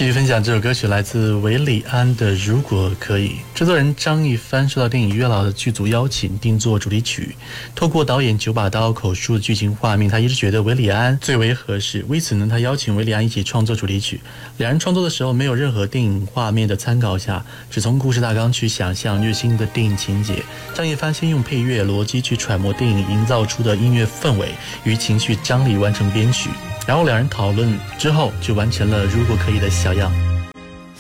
继续分享这首歌曲，来自韦礼安的《如果可以》。制作人张一帆受到电影《月老》的剧组邀请，定做主题曲。透过导演九把刀口述的剧情画面，他一直觉得韦礼安最为合适。为此呢，他邀请韦礼安一起创作主题曲。两人创作的时候没有任何电影画面的参考下，只从故事大纲去想象虐心的电影情节。张一帆先用配乐逻辑去揣摩电影营造出的音乐氛围与情绪张力，完成编曲。然后两人讨论之后，就完成了《如果可以》的小样。